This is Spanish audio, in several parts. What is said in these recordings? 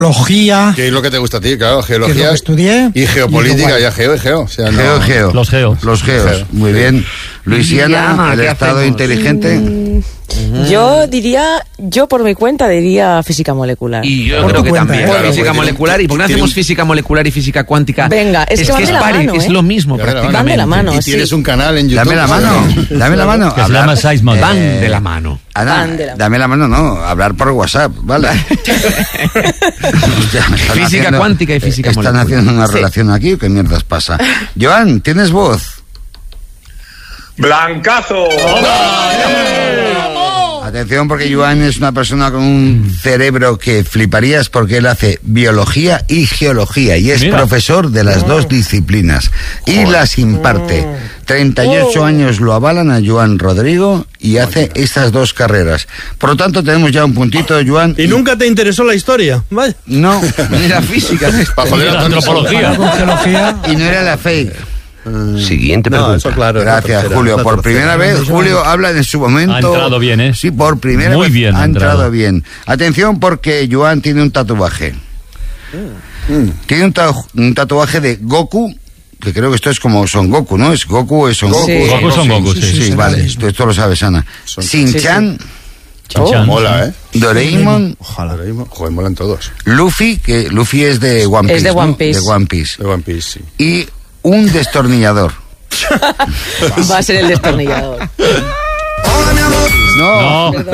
Geología. ¿Qué es lo que te gusta a ti? Claro, geología. Que es lo que estudié. Y geopolítica, ya geo. O sea, Geo. Los geos. Muy bien. Luisiana, el estado inteligente. Yo por mi cuenta diría física molecular. Y yo Por creo tu que cuenta, también. Claro, Física molecular. ¿Y por qué no hacemos física molecular y física cuántica? Venga, es que van de la mano, es lo mismo prácticamente. Van de la mano, Y tienes un canal en YouTube. Dame la mano. Que se llama Seismos. Van Eh, de la mano. Ana, Van de la mano. dame la mano, no, hablar por WhatsApp, ¿vale? Física cuántica y física ¿Están molecular. haciendo una relación aquí o qué mierdas pasa? Joan, ¿tienes voz? ¡Blancazo! Atención, porque Joan es una persona con un cerebro que fliparías, porque él hace biología y geología y es profesor de las dos disciplinas y las imparte. 38 años lo avalan a Joan Rodrigo y hace estas dos carreras. Por lo tanto, tenemos ya un puntito, Joan. ¿Y nunca te interesó la historia? Vaya. No, Ni la física. Para joder a la Tony. antropología. Con geología. y no era la fake. Siguiente No, pregunta. eso claro. Gracias, Julio. Por primera vez, Julio habla en su momento. Ha entrado bien, ¿eh? Sí, por primera Muy vez bien ha ha entrado. entrado bien. Atención, porque Joan tiene un tatuaje. Tiene un tatuaje de Goku, que creo que esto es como Son Goku, ¿no? ¿Es Goku o es Son Goku? Sí. Goku es Son Goku, sí. Sí, vale. Esto lo sabes, Ana. Shin-Chan, Chan-chan. Mola, ¿eh? Doraemon, Ojalá. Joder, molan todos. Luffy, que Luffy es de One Piece. Es de ¿no? One Piece. De One Piece. De One Piece, sí. Y un destornillador. Va a ser el destornillador. No, No.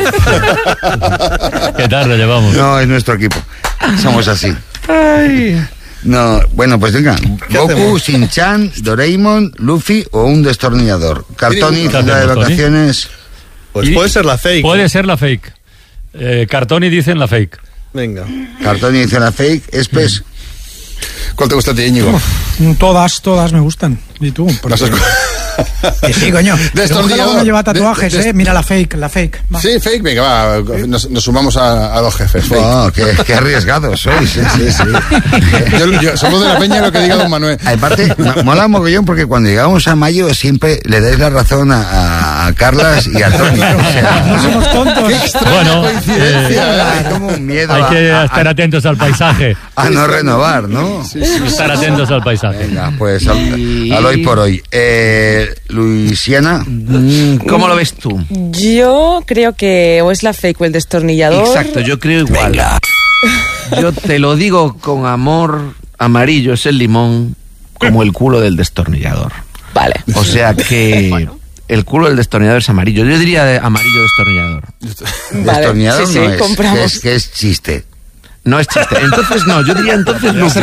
Qué tarde llevamos. no, es nuestro equipo. Somos así. No, bueno, pues venga. Goku, Shin-Chan, Doraemon, Luffy o un destornillador. Cartoni, ¿Qué ciudad de hacemos, Tony? vacaciones. Pues Y- puede ser la fake. Puede ser la fake. Cartoni dicen la fake. Venga. Cartoni dice la fake. Espes. ¿Cuál te gusta a ti, Íñigo? Todas me gustan. ¿Y tú? Porque- Las has- Que sí, coño. Destornillador. No lleva tatuajes, De- Mira la fake. Va. Sí, fake, venga, va. Nos sumamos a los jefes. Fake. Oh, qué arriesgados sois. Sí. Somos de la peña lo que diga don Manuel. Aparte, mola mogollón porque cuando llegamos a mayo siempre le dais la razón a Carlas y a Tony. O sea, No somos tontos. Bueno, hay como un miedo hay que a estar atentos al paisaje. no renovar, ¿no? Estar atentos al paisaje. Venga, pues al hoy por hoy. Luisiana. ¿Cómo lo ves tú? Yo creo que o es la fake o el destornillador. Exacto, yo creo igual. Yo te lo digo con amor, amarillo es el limón, como el culo del destornillador. Vale. O sea que el culo del destornillador es amarillo. Yo diría amarillo destornillador. Vale. Destornillador Sí, no es. compramos. Que es chiste. No es chiste. Entonces no, yo diría entonces Luffy.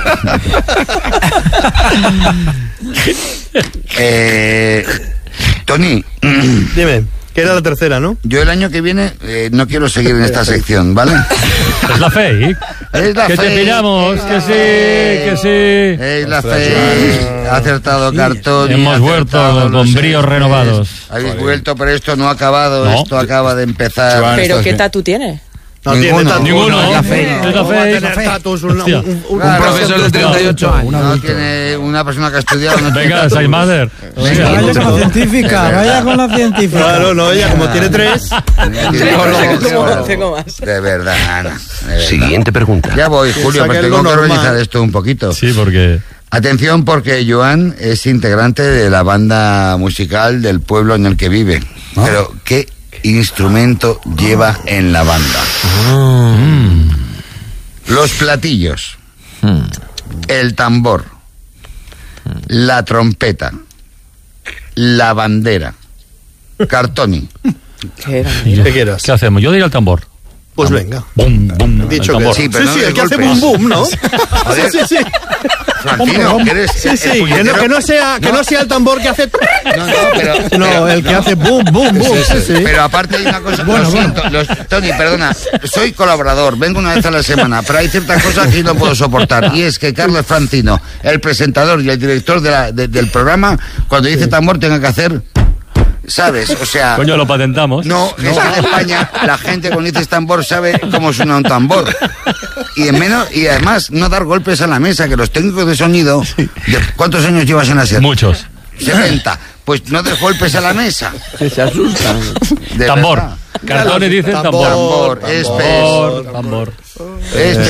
Tony, Dime, que era la tercera, ¿no? yo el año que viene no quiero seguir en esta sección, ¿vale? Es la fake. Es la Que te fake. pillamos, que sí. Es la fe. Ha acertado Cartoni. Hemos ha vuelto acertado con los bríos Espes. renovados. Habéis vuelto, pero esto no ha acabado. No. Esto acaba de empezar. Joan, Pero estás ¿qué bien. tatu tiene? No Ninguno. tiene tatu. Ninguno. Es la Es fake. la ¿Cómo va a fake. tener tatus un Hostia. Claro, profesor de 38 años. No tiene una persona que ha estudiado. No tiene Venga, tatu. Saimader. Venga, Vaya con la científica. Vaya con la científica. Claro, no, ella como tiene tres. Tengo más. De verdad, Ana. De verdad. Siguiente pregunta. Ya voy, Julio, saque pero algo tengo que normal. organizar esto un poquito. Sí, porque... Atención, porque Joan es integrante de la banda musical del pueblo en el que vive. Pero, ¿qué instrumento lleva en la banda? Los platillos, el tambor, la trompeta, la bandera. Cartoni. ¿Qué era? ¿Qué quieras? ¿Qué hacemos? Yo diría el tambor. Pues venga. Bum, bum, Dicho el que tambor. Sí, pero no sí, de el que hace golpe. boom boom, ¿no? Joder. Sí. Francino, que eres Sí, el que no, puñetero- que no sea el tambor que hace. No, pero... No, el que hace boom boom boom. Sí. Pero aparte hay una cosa, lo siento, Tony, perdona, soy colaborador, vengo una vez a la semana, pero hay ciertas cosas que no puedo soportar, y es que Carlos Francino, el presentador y el director del programa, cuando dice tambor tenga que hacer, ¿sabes? O sea... Coño, lo patentamos. No, es que en España la gente cuando dices tambor sabe cómo suena un tambor. Y además no dar golpes a la mesa, que los técnicos de sonido... ¿Cuántos años llevas en la SER? Muchos. 70. Pues no des golpes a la mesa. Que se asustan. De Tambor. verdad. Cartoni dice tambor. Tambor, espes. Tambor. Este